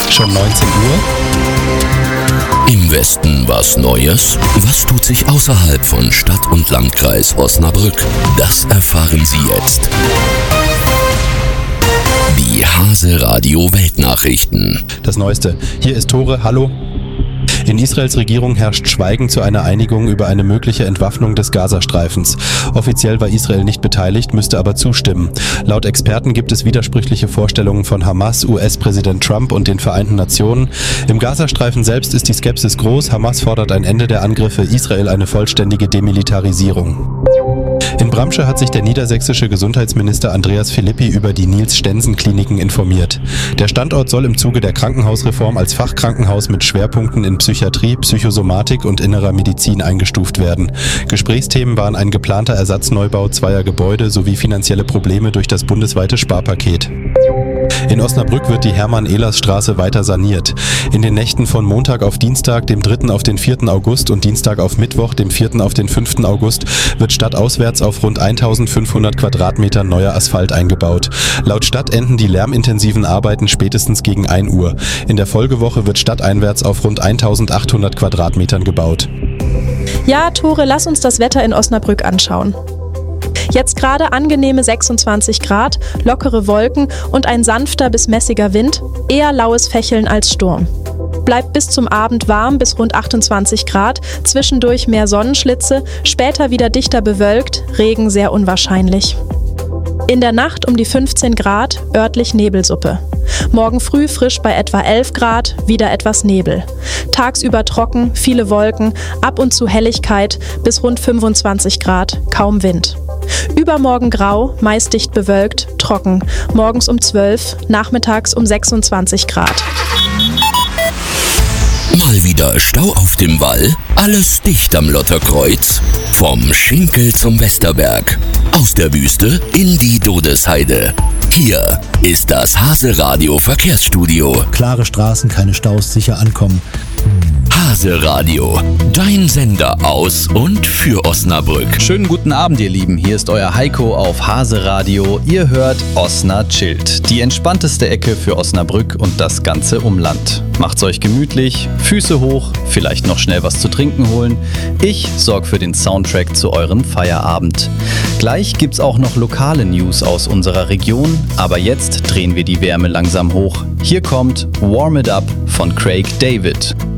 Schon 19 Uhr. Im Westen was Neues? Was tut sich außerhalb von Stadt und Landkreis Osnabrück? Das erfahren Sie jetzt. Die Hase Radio Weltnachrichten. Das Neueste. Hier ist Tore. Hallo. In Israels Regierung herrscht Schweigen zu einer Einigung über eine mögliche Entwaffnung des Gazastreifens. Offiziell war Israel nicht beteiligt, müsste aber zustimmen. Laut Experten gibt es widersprüchliche Vorstellungen von Hamas, US-Präsident Trump und den Vereinten Nationen. Im Gazastreifen selbst ist die Skepsis groß. Hamas fordert ein Ende der Angriffe, Israel eine vollständige Demilitarisierung. In Bramsche hat sich der niedersächsische Gesundheitsminister Andreas Philippi über die Niels-Stensen-Kliniken informiert. Der Standort soll im Zuge der Krankenhausreform als Fachkrankenhaus mit Schwerpunkten in Psychiatrie, Psychosomatik und innerer Medizin eingestuft werden. Gesprächsthemen waren ein geplanter Ersatzneubau zweier Gebäude sowie finanzielle Probleme durch das bundesweite Sparpaket. In Osnabrück wird die Hermann-Ehlers-Straße weiter saniert. In den Nächten von Montag auf Dienstag, dem 3. auf den 4. August und Dienstag auf Mittwoch, dem 4. auf den 5. August, wird stadtauswärts auf rund 1500 Quadratmeter neuer Asphalt eingebaut. Laut Stadt enden die lärmintensiven Arbeiten spätestens gegen 1 Uhr. In der Folgewoche wird stadteinwärts auf rund 1800 Quadratmetern gebaut. Ja, Tore, lass uns das Wetter in Osnabrück anschauen. Jetzt gerade angenehme 26 Grad, lockere Wolken und ein sanfter bis mäßiger Wind, eher laues Fächeln als Sturm. Bleibt bis zum Abend warm bis rund 28 Grad, zwischendurch mehr Sonnenschlitze, später wieder dichter bewölkt, Regen sehr unwahrscheinlich. In der Nacht um die 15 Grad, örtlich Nebelsuppe. Morgen früh frisch bei etwa 11 Grad, wieder etwas Nebel. Tagsüber trocken, viele Wolken, ab und zu Helligkeit bis rund 25 Grad, kaum Wind. Übermorgen grau, meist dicht bewölkt, trocken. Morgens um 12, nachmittags um 26 Grad. Mal wieder Stau auf dem Wall? Alles dicht am Lotterkreuz? Vom Schinkel zum Westerberg. Aus der Wüste in die Dodesheide. Hier ist das Hase Radio Verkehrsstudio. Klare Straßen, keine Staus, sicher ankommen. Hase Radio, dein Sender aus und für Osnabrück. Schönen guten Abend, ihr Lieben. Hier ist euer Heiko auf Hase Radio. Ihr hört Osna chillt, die entspannteste Ecke für Osnabrück und das ganze Umland. Macht's euch gemütlich, Füße hoch, vielleicht noch schnell was zu trinken holen. Ich sorge für den Soundtrack zu eurem Feierabend. Gleich gibt's auch noch lokale News aus unserer Region, aber jetzt drehen wir die Wärme langsam hoch. Hier kommt Warm It Up von Craig David.